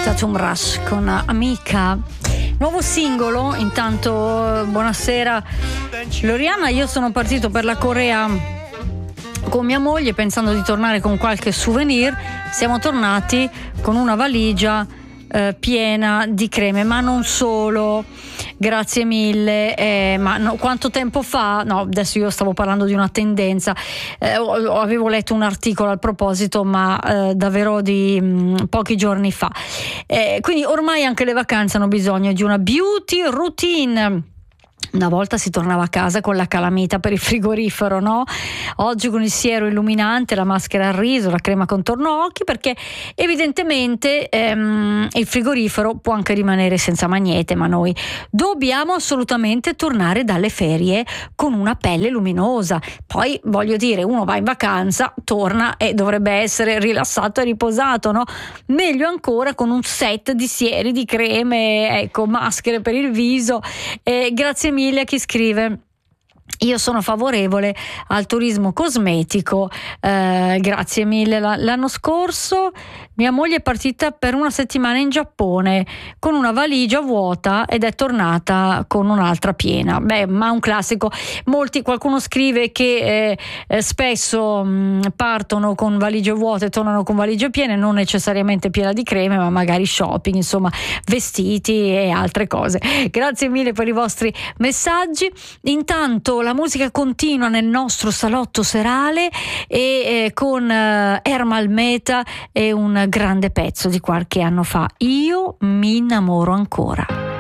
Tatum Rush con Amica, nuovo singolo. Intanto buonasera Loriana, io sono partito per la Corea con mia moglie pensando di tornare con qualche souvenir. Siamo tornati con una valigia piena di creme, ma non solo. Grazie mille. Ma no, quanto tempo fa? No, adesso io stavo parlando di una tendenza. Avevo letto un articolo al proposito, ma davvero di pochi giorni fa. Quindi ormai anche le vacanze hanno bisogno di una beauty routine. Una volta si tornava a casa con la calamita per il frigorifero, no? Oggi con il siero illuminante, la maschera al riso, la crema contorno occhi, perché evidentemente il frigorifero può anche rimanere senza magnete, ma noi dobbiamo assolutamente tornare dalle ferie con una pelle luminosa. Poi voglio dire, uno va in vacanza, torna e dovrebbe essere rilassato e riposato, no? Meglio ancora con un set di sieri, di creme, ecco, maschere per il viso. Grazie mille a chi scrive: io sono favorevole al turismo cosmetico, grazie mille. L'anno scorso mia moglie è partita per una settimana in Giappone con una valigia vuota ed è tornata con un'altra piena. Beh, ma un classico. Qualcuno scrive che spesso partono con valigie vuote e tornano con valigie piene, non necessariamente piena di creme, ma magari shopping, insomma, vestiti e altre cose. Grazie mille per i vostri messaggi. Intanto la musica continua nel nostro salotto serale e con Ermal Meta e un grande pezzo di qualche anno fa, Io mi innamoro ancora.